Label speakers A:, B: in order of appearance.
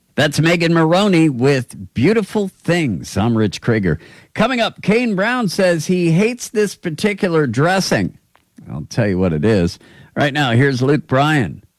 A: That's Megan Maroney with Beautiful Things. I'm Rich Krieger. Coming up, Kane Brown says he hates this particular dressing. I'll tell you what it is. Right now, here's Luke Bryan.